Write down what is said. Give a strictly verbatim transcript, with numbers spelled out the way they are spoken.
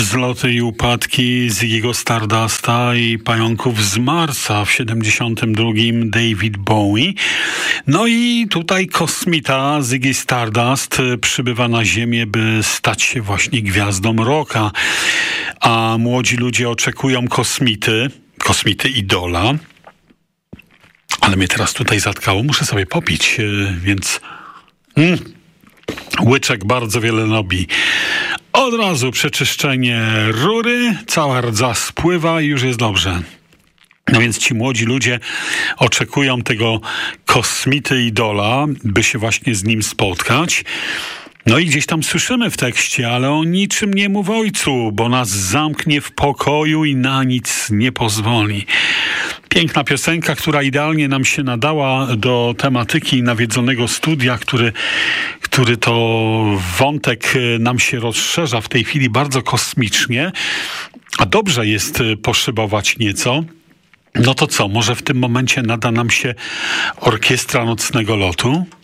Wzloty i upadki Ziggy'ego Stardusta i Pająków z Marsa w siedemdziesiątym drugim David Bowie. No i tutaj kosmita Ziggy Stardust przybywa na Ziemię, by stać się właśnie gwiazdą rocka. A młodzi ludzie oczekują kosmity, kosmity idola. Ale mnie teraz tutaj zatkało, muszę sobie popić, więc... Mm. Łyczek bardzo wiele robi. Od razu przeczyszczenie rury, cała rdza spływa i już jest dobrze. No więc ci młodzi ludzie oczekują tego kosmity idola, by się właśnie z nim spotkać. No i gdzieś tam słyszymy w tekście, ale o niczym nie mów ojcu, bo nas zamknie w pokoju i na nic nie pozwoli. Piękna piosenka, która idealnie nam się nadała do tematyki nawiedzonego studia, który, który to wątek nam się rozszerza w tej chwili bardzo kosmicznie, a dobrze jest poszybować nieco. No to co, może w tym momencie nada nam się orkiestra nocnego lotu?